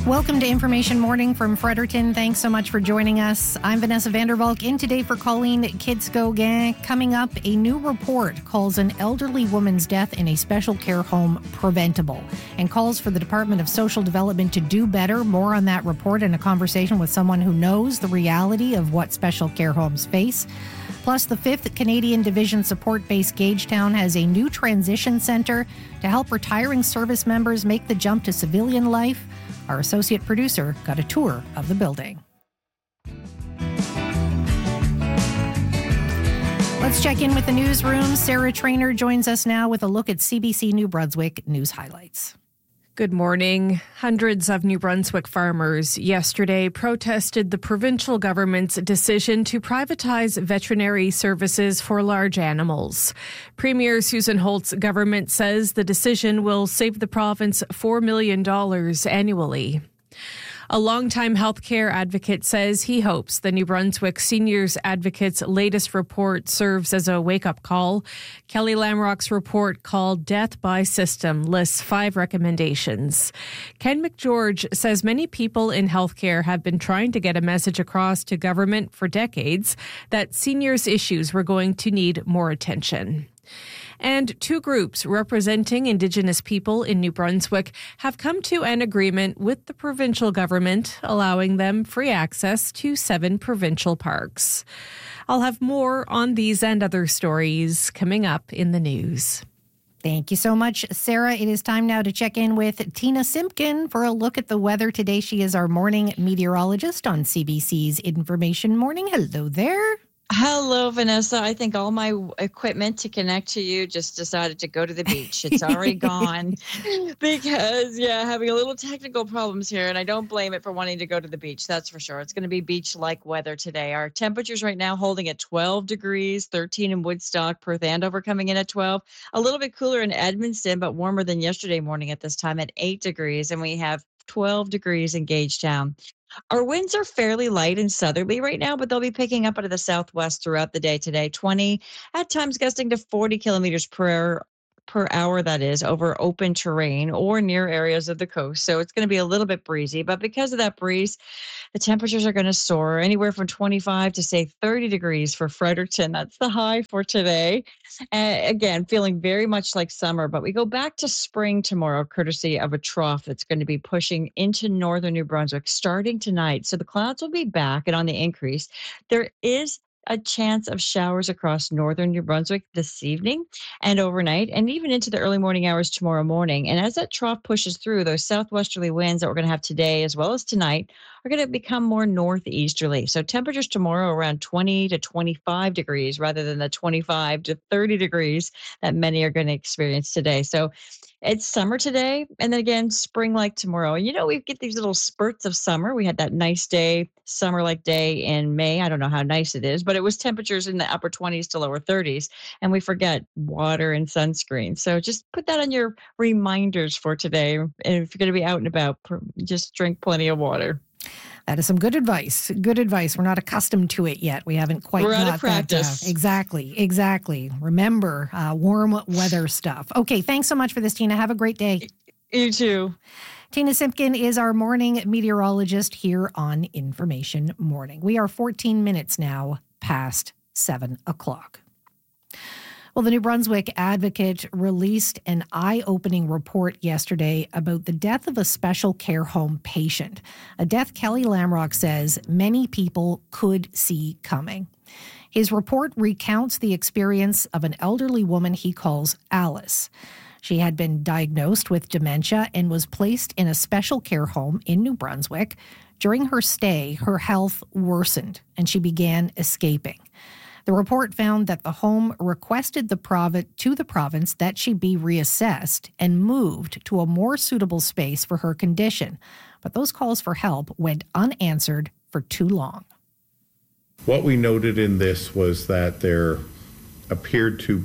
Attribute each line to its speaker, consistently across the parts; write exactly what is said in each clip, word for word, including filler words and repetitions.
Speaker 1: Welcome to Information Morning from Fredericton. Thanks so much for joining us. I'm Vanessa Vandervalk, in today for Colleen Kitz-Gauguin. Coming up, a new report calls an elderly woman's death in a special care home preventable and calls for the Department of Social Development to do better. More on that report in a conversation with someone who knows the reality of what special care homes face. Plus, the fifth Canadian Division Support Base Gagetown has a new transition center to help retiring service members make the jump to civilian life. Our associate producer got a tour of the building. Let's check in with the newsroom. Sarah Trainer joins us now with a look at C B C New Brunswick news highlights.
Speaker 2: Good morning. Hundreds of New Brunswick farmers yesterday protested the provincial government's decision to privatize veterinary services for large animals. Premier Susan Holt's government says the decision will save the province four million dollars annually. A longtime healthcare advocate says he hopes the New Brunswick Seniors Advocate's latest report serves as a wake-up call. Kelly Lamrock's report, called Death by System, lists five recommendations. Ken McGeorge says many people in healthcare have been trying to get a message across to government for decades that seniors' issues were going to need more attention. And two groups representing Indigenous people in New Brunswick have come to an agreement with the provincial government, allowing them free access to seven provincial parks. I'll have more on these and other stories coming up in the news.
Speaker 1: Thank you so much, Sarah. It is time now to check in with Tina Simpkin for a look at the weather today. She is our morning meteorologist on C B C's Information Morning. Hello there.
Speaker 3: Hello, Vanessa. I think all my equipment to connect to you just decided to go to the beach. It's already gone because, yeah, having a little technical problems here, and I don't blame it for wanting to go to the beach. That's for sure. It's going to be beach-like weather today. Our temperatures right now holding at twelve degrees, thirteen in Woodstock, Perth Andover coming in at twelve. A little bit cooler in Edmundston, but warmer than yesterday morning at this time at eight degrees, and we have twelve degrees in Gagetown. Our winds are fairly light and southerly right now, but they'll be picking up out of the southwest throughout the day today. twenty, at times gusting to forty kilometers per hour, per hour, that is, over open terrain or near areas of the coast. So it's going to be a little bit breezy, but because of that breeze, the temperatures are going to soar anywhere from twenty-five to, say, thirty degrees for Fredericton. That's the high for today. Uh, again, feeling very much like summer, but we go back to spring tomorrow, courtesy of a trough that's going to be pushing into northern New Brunswick starting tonight. So the clouds will be back and on the increase. There is a chance of showers across northern New Brunswick this evening and overnight, and even into the early morning hours tomorrow morning. And as that trough pushes through, those southwesterly winds that we're going to have today as well as tonight are going to become more northeasterly. So temperatures tomorrow around twenty to twenty-five degrees rather than the twenty-five to thirty degrees that many are going to experience today. So it's summer today, and then again, spring-like tomorrow. And you know, we get these little spurts of summer. We had that nice day, summer-like day in May. I don't know how nice it is, but it was temperatures in the upper twenties to lower thirties, and we forget water and sunscreen. So just put that on your reminders for today. And if you're going to be out and about, just drink plenty of water.
Speaker 1: That is some good advice. Good advice. We're not accustomed to it yet. We haven't quite
Speaker 3: We're
Speaker 1: got
Speaker 3: out of practice.
Speaker 1: That, uh, exactly. Exactly. Remember, uh, warm weather stuff. Okay. Thanks so much for this, Tina. Have a great day.
Speaker 3: You too.
Speaker 1: Tina Simpkin is our morning meteorologist here on Information Morning. We are fourteen minutes now past seven o'clock. Well, the New Brunswick Advocate released an eye-opening report yesterday about the death of a special care home patient, a death Kelly Lamrock says many people could see coming. His report recounts the experience of an elderly woman he calls Alice. She had been diagnosed with dementia and was placed in a special care home in New Brunswick. During her stay, her health worsened and she began escaping. The report found that the home requested the province to the province that she be reassessed and moved to a more suitable space for her condition. But those calls for help went unanswered for too long.
Speaker 4: What we noted in this was that there appeared to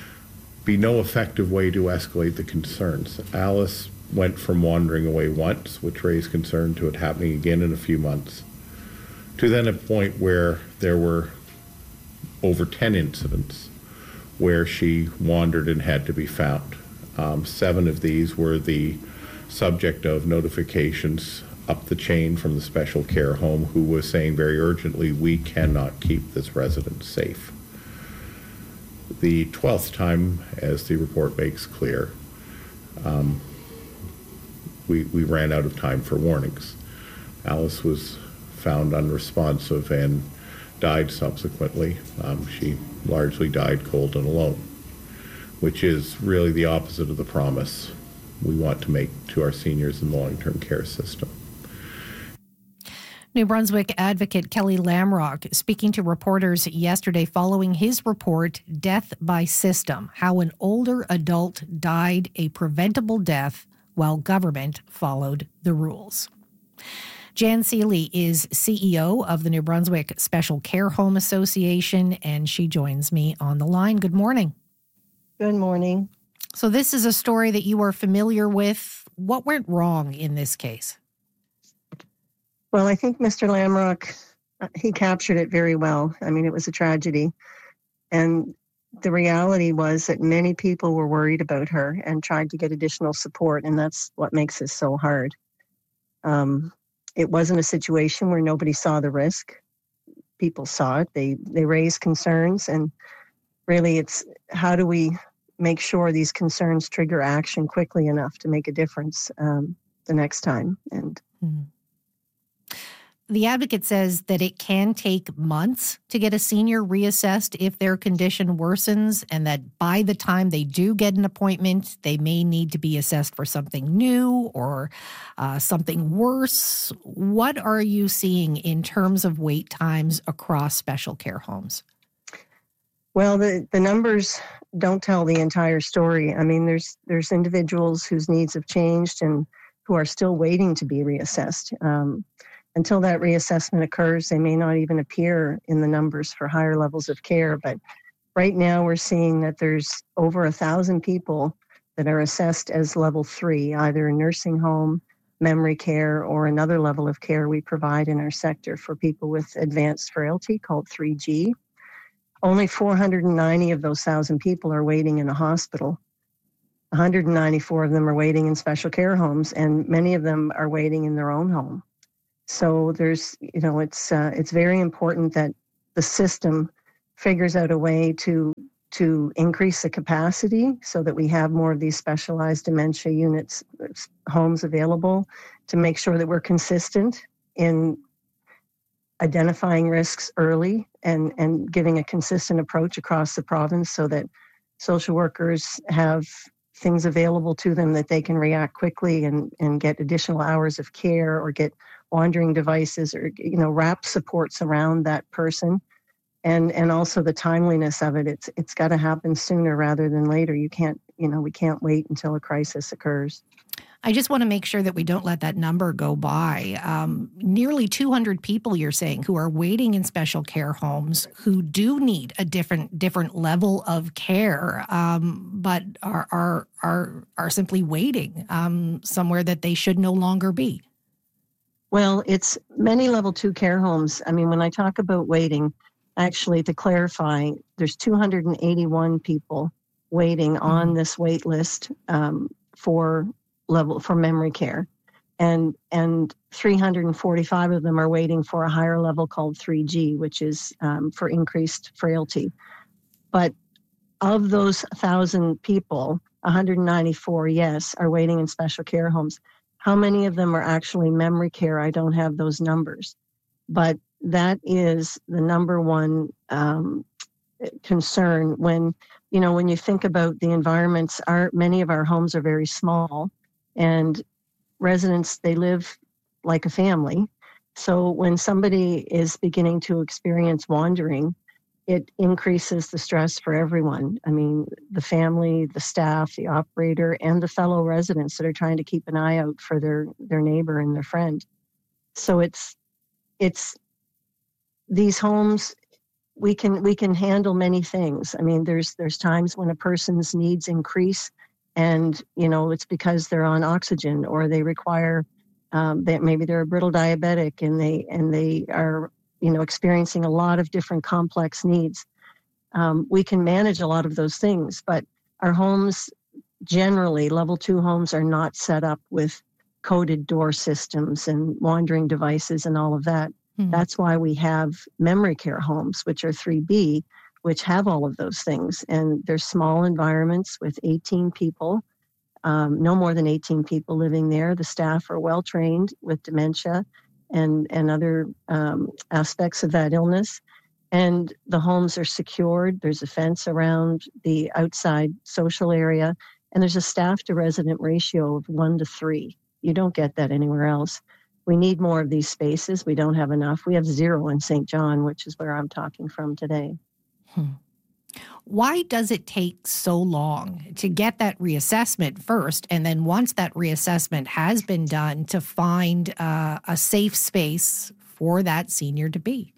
Speaker 4: be no effective way to escalate the concerns. Alice went from wandering away once, which raised concern, to it happening again in a few months, to then a point where there were over ten incidents where she wandered and had to be found. Um, seven of these were the subject of notifications up the chain from the special care home who was saying very urgently, we cannot keep this resident safe. The twelfth time, as the report makes clear, um, we, we ran out of time for warnings. Alice was found unresponsive and died subsequently. Um, she largely died cold and alone, which is really the opposite of the promise we want to make to our seniors in the long-term care system.
Speaker 1: New Brunswick advocate Kelly Lamrock speaking to reporters yesterday following his report, Death by System, how an older adult died a preventable death while government followed the rules. Jan Seeley is C E O of the New Brunswick Special Care Home Association, and she joins me on the line. Good morning.
Speaker 5: Good morning.
Speaker 1: So this is a story that you are familiar with. What went wrong in this case?
Speaker 5: Well, I think Mister Lamrock, he captured it very well. I mean, it was a tragedy. And the reality was that many people were worried about her and tried to get additional support, and that's what makes this so hard. Um, it wasn't a situation where nobody saw the risk. People saw it. They, they raised concerns, and really it's how do we make sure these concerns trigger action quickly enough to make a difference um, the next time. And
Speaker 1: mm-hmm. The advocate says that it can take months to get a senior reassessed if their condition worsens, and that by the time they do get an appointment, they may need to be assessed for something new or uh, something worse. What are you seeing in terms of wait times across special care homes?
Speaker 5: Well, the, the numbers don't tell the entire story. I mean, there's there's individuals whose needs have changed and who are still waiting to be reassessed. Um, Until that reassessment occurs, they may not even appear in the numbers for higher levels of care. But right now we're seeing that there's over a thousand people that are assessed as level three, either a nursing home, memory care, or another level of care we provide in our sector for people with advanced frailty called three G. Only four hundred ninety of those thousand people are waiting in a hospital. one hundred ninety-four of them are waiting in special care homes, and many of them are waiting in their own home. So there's, you know, it's uh, it's very important that the system figures out a way to to increase the capacity so that we have more of these specialized dementia units, homes available, to make sure that we're consistent in identifying risks early and, and giving a consistent approach across the province so that social workers have things available to them that they can react quickly and, and get additional hours of care or get wandering devices or, you know, wrap supports around that person. And and also the timeliness of it. It's it's got to happen sooner rather than later. You can't, you know, we can't wait until a crisis occurs.
Speaker 1: I just want to make sure that we don't let that number go by. Um, nearly two hundred people, you're saying, who are waiting in special care homes who do need a different different level of care, um, but are are are are simply waiting um, somewhere that they should no longer be.
Speaker 5: Well, it's many level two care homes. I mean, when I talk about waiting, actually, to clarify, there's two hundred eighty-one people waiting on this wait list um, for level for memory care, and and three hundred forty-five of them are waiting for a higher level called three G, which is um, for increased frailty. But of those thousand people, one hundred ninety-four, yes, are waiting in special care homes. How many of them are actually memory care? I don't have those numbers, but that is the number one um, concern when, you know, when you think about the environments. Our many of our homes are very small, and residents, they live like a family. So when somebody is beginning to experience wandering, it increases the stress for everyone. I mean, the family, the staff, the operator, and the fellow residents that are trying to keep an eye out for their, their neighbor and their friend. So it's it's these homes, we can we can handle many things. I mean, there's there's times when a person's needs increase, and you know it's because they're on oxygen or they require um, that maybe they're a brittle diabetic and they and they are you know experiencing a lot of different complex needs. Um, we can manage a lot of those things, but our homes generally, level two homes, are not set up with coded door systems and wandering devices and all of that.
Speaker 1: Mm-hmm.
Speaker 5: That's why we have memory care homes, which are three B, which have all of those things. And they're small environments with eighteen people, um, no more than eighteen people living there. The staff are well trained with dementia and, and other um, aspects of that illness. And the homes are secured. There's a fence around the outside social area. And there's a staff to resident ratio of one to three. You don't get that anywhere else. We need more of these spaces. We don't have enough. We have zero in Saint John, which is where I'm talking from today.
Speaker 1: Hmm. Why does it take so long to get that reassessment first? And then once that reassessment has been done, to find uh, a safe space for that senior to be?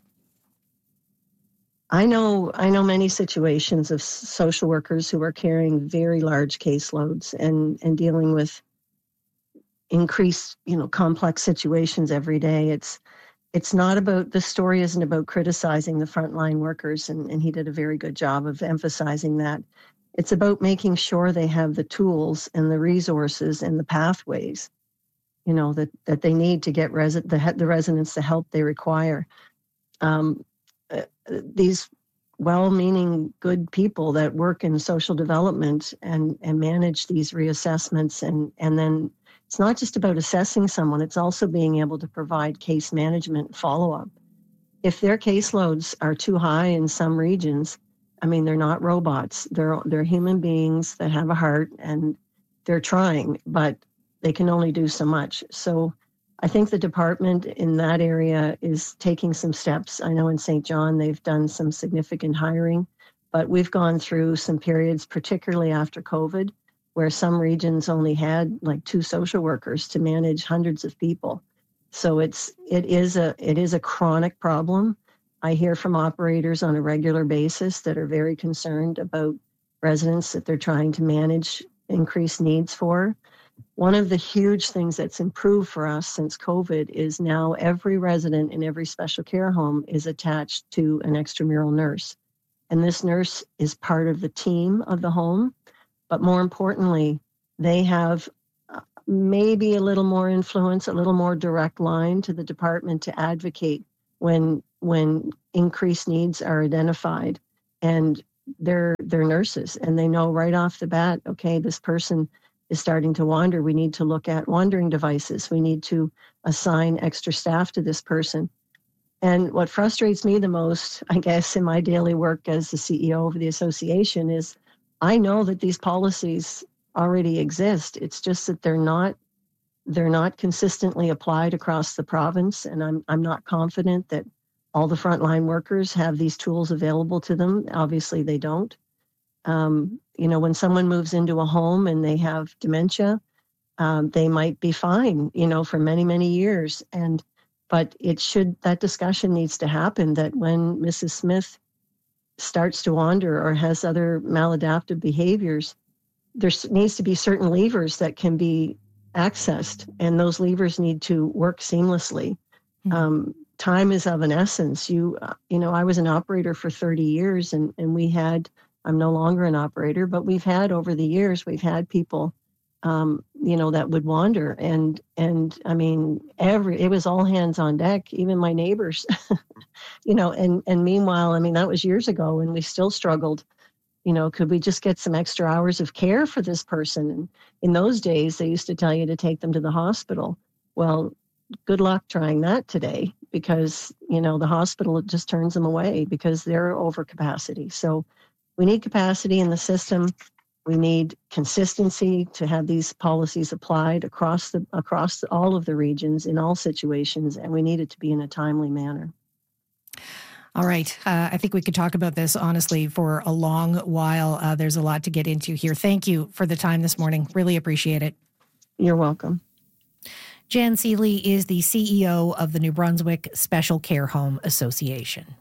Speaker 5: I know I know many situations of social workers who are carrying very large caseloads and, and dealing with increased, you know, complex situations every day. It's it's not about, the story isn't about criticizing the frontline workers, and, and he did a very good job of emphasizing that. It's about making sure they have the tools and the resources and the pathways, you know, that, that they need to get resi- the, the residents the help they require. Um, uh, these well-meaning, good people that work in social development and, and manage these reassessments, and, and then it's not just about assessing someone, it's also being able to provide case management follow-up. If their caseloads are too high in some regions, I mean, they're not robots. They're they're human beings that have a heart, and they're trying, but they can only do so much. So I think the department in that area is taking some steps. I know in Saint John, they've done some significant hiring, but we've gone through some periods, particularly after COVID, where some regions only had like two social workers to manage hundreds of people. So it's it is a it is a chronic problem. I hear from operators on a regular basis that are very concerned about residents that they're trying to manage increased needs for. One of the huge things that's improved for us since COVID is now every resident in every special care home is attached to an extramural nurse. And this nurse is part of the team of the home. But more importantly, they have maybe a little more influence, a little more direct line to the department to advocate when when increased needs are identified. And they're they're nurses, and they know right off the bat, okay, this person is starting to wander. We need to look at wandering devices. We need to assign extra staff to this person. And what frustrates me the most, I guess, in my daily work as the C E O of the association is I know that these policies already exist. It's just that they're not they're not consistently applied across the province, and I'm I'm not confident that all the frontline workers have these tools available to them. Obviously, they don't. Um, you know, when someone moves into a home and they have dementia, um, they might be fine, you know, for many many years, and but it should that discussion needs to happen. That when Missus Smith starts to wander or has other maladaptive behaviors, there needs to be certain levers that can be accessed, and those levers need to work seamlessly. Mm-hmm. Um, time is of an essence. You, uh, you know, I was an operator for thirty years, and, and we had, I'm no longer an operator, but we've had over the years, we've had people, um, you know, that would wander. And, and I mean, every, it was all hands on deck, even my neighbors, you know, and, and meanwhile, I mean, that was years ago, and we still struggled. You know, could we just get some extra hours of care for this person? And in those days, they used to tell you to take them to the hospital. Well, good luck trying that today, because, you know, the hospital just turns them away because they're over capacity. So we need capacity in the system. We need consistency to have these policies applied across the across the, all of the regions in all situations, and we need it to be in a timely manner.
Speaker 1: All right. Uh, I think we could talk about this, honestly, for a long while. Uh, there's a lot to get into here. Thank you for the time this morning. Really appreciate it.
Speaker 5: You're welcome.
Speaker 1: Jan Seeley is the C E O of the New Brunswick Special Care Home Association.